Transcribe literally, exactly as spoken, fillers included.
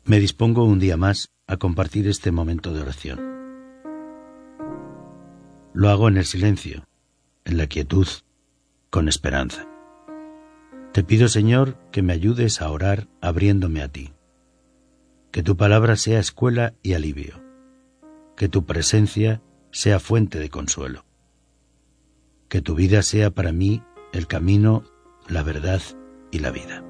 Me dispongo un día más a compartir este momento de oración. Lo hago en el silencio, en la quietud, con esperanza. Te pido, Señor, que me ayudes a orar abriéndome a ti. Que tu palabra sea escuela y alivio. Que tu presencia sea fuente de consuelo. Que tu vida sea para mí el camino, la verdad y la vida.